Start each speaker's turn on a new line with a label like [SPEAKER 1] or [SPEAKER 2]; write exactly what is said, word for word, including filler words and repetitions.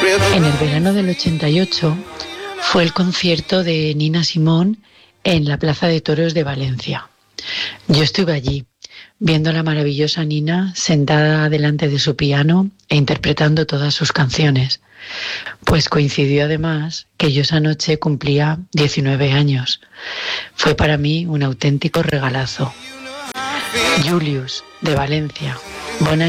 [SPEAKER 1] En el verano del ochenta y ocho fue el concierto de Nina Simone en la Plaza de Toros de Valencia. Yo estuve allí, viendo a la maravillosa Nina sentada delante de su piano e interpretando todas sus canciones. Pues coincidió además que yo esa noche cumplía diecinueve años. Fue para mí un auténtico regalazo. Julius, de Valencia. Bon any